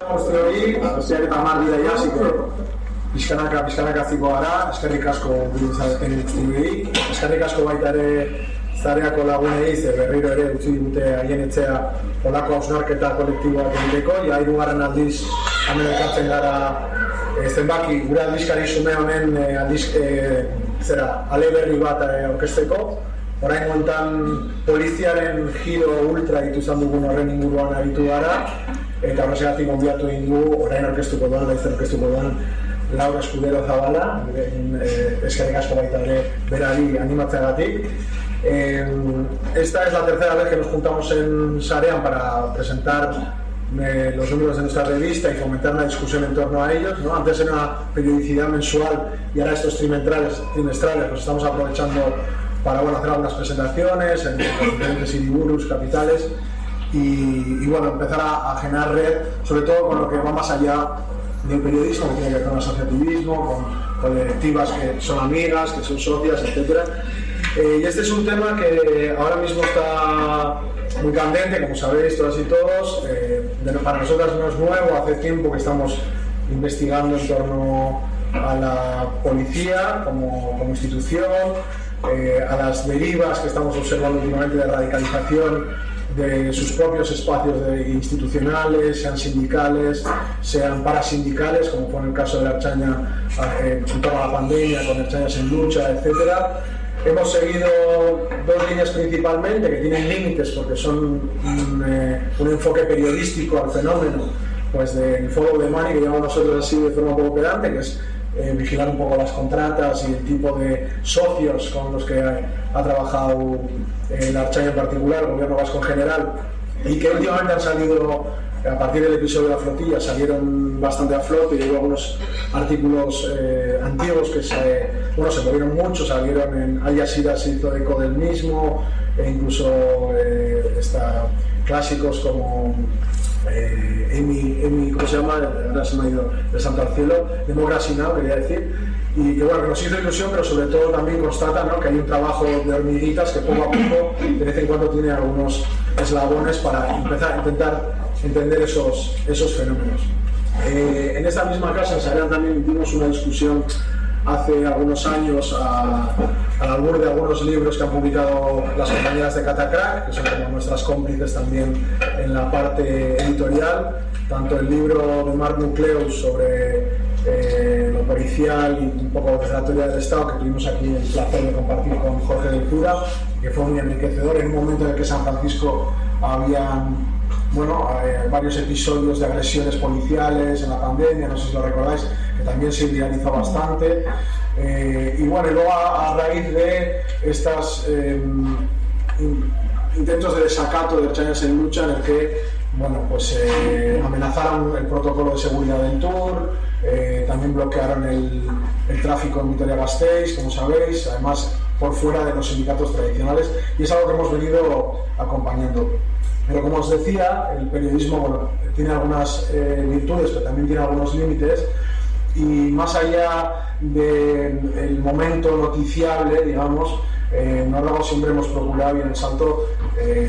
guztioi, besteak eta hamar dira ja, así que pixkanaka ziko gara, eskerrik asko biltzareten guztioi, eskerrik asko baita ere zareako lagunei, ze berriro ere utzi dute haien etxea olako hausnarketa kolektiboak egiteko, ja hirugarren aldiz hemen elkartzen gara zenbaki gure aldizkari xume honen ale berri bat aurkezteko. Orain gontan poliziaren giro ultra ditu izan dugun horren inguruan aritu gara, eta horregatik gonbiatu egin du orain orkestuko duan Laura Escudero Zabala, eskerrik asko baita ere berari animatzeagatik. Esta es la tercera vez que nos juntamos en Sarean para presentar los números de nuestra revista y fomentar una discusión en torno a ellos, ¿no? Antes era una periodicidad mensual y ahora estos trimestrales los estamos aprovechando para hacer algunas presentaciones en los diferentes iriburus, capitales y empezar a generar red, sobre todo con lo que va más allá del periodismo, que tiene que ver con el asociativismo, con colectivas que son amigas, que son socias, etc. Y este es un tema que ahora mismo está muy candente, como sabéis todas y todos. Para nosotras no es nuevo, hace tiempo que estamos investigando en torno a la policía como institución, a las derivas que estamos observando últimamente de radicalización de sus propios espacios institucionales, sean sindicales, sean parasindicales, como fue en el caso de la Ertzaina en torno a la pandemia, con Ertzainas en lucha, etc. Hemos seguido dos líneas principalmente que tienen límites porque son un enfoque periodístico al fenómeno, pues del follow the money, que llamamos nosotros así de forma un poco pedante, que es vigilar un poco las contratas y el tipo de socios con los que ha trabajado la Ertzaina en particular, el gobierno vasco en general, y que últimamente han salido, a partir del episodio de la flotilla, salieron bastante a flote. Y hubo algunos artículos antiguos que se movieron mucho, salieron en Al Jazeera, se hizo eco del mismo, e incluso clásicos como Amy, ¿cómo se llama? Ahora se me ha ido de santo al cielo, Democracy Now, quería decir, y que que nos hizo ilusión, pero sobre todo también constata, ¿no?, que hay un trabajo de hormiguitas que poco a poco, de vez en cuando, tiene algunos eslabones para empezar a intentar entender esos fenómenos. En esta misma casa, en Sarean, también tuvimos una discusión hace algunos años al albur de algunos libros que han publicado las compañeras de Catacrack, que son como nuestras cómplices también en la parte editorial, tanto el libro de Marc Nucleus sobre lo policial y un poco de la teoría del Estado, que tuvimos aquí el placer de compartir con Jorge del Cura, que fue muy enriquecedor en un momento en el que San Francisco habían varios episodios de agresiones policiales en la pandemia, no sé si lo recordáis, que también se idealizó bastante. Y luego a raíz de estos intentos de desacato de Ertzainas en lucha, en el que amenazaron el protocolo de seguridad del Tour, también bloquearon el tráfico en Vitoria-Gasteiz, como sabéis, además por fuera de los sindicatos tradicionales, y es algo que hemos venido acompañando. Pero como os decía, el periodismo tiene algunas virtudes, pero también tiene algunos límites, y más allá del momento noticiable, digamos, nosotros siempre hemos procurado, y en el Salto